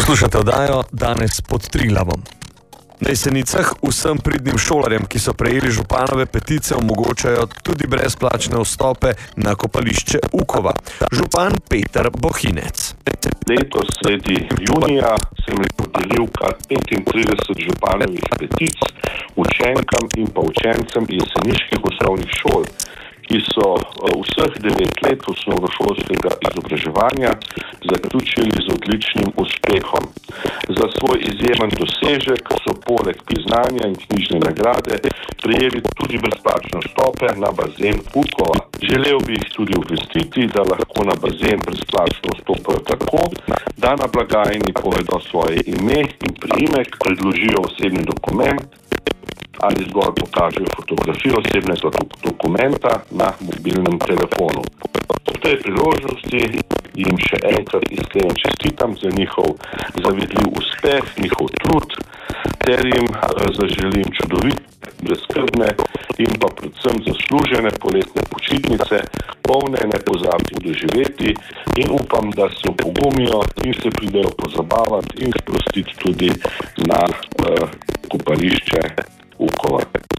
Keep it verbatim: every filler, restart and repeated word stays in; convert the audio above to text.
Poslušate oddajo Danes pod Triglavom. Na Jesenicah vsem pridnim šolarjem, ki so prejeli županove petice, omogočajo tudi brezplačne vstope na kopališče Ukova. Župan Peter Bohinec. Letos sredi junija sem podelil kar petintrideset županovih petic učenkam in pa učencem jeseniških osnovnih šol, ki so vseh devet let osnovnošolskega izobraževanja zaključili z odličnim uspehom. Za svoj izjemen dosežek so poleg priznanja in knjižne nagrade prejeli tudi brezplačne vstope na bazen Ukova. Želel bi jih tudi obvestiti, da lahko na bazen brezplačno vstopajo tako, da na blagajni povedo svoje ime in priimek, predložijo osebni dokument ali zgolj pokažejo fotografijo osebnega dokumenta na mobilnem telefonu. Po tej priložnosti jim še enkrat iskreno čestitam za njihov zavidljiv uspeh, njihov trud, ter jim zaželim čudovite, brezskrbne in pa predvsem zaslužene poletne počitnice, polne nepozabnih doživeti, in upam, da se opogumijo in se pridejo pozabavati in sprostiti tudi na uh, kopališče Ukova.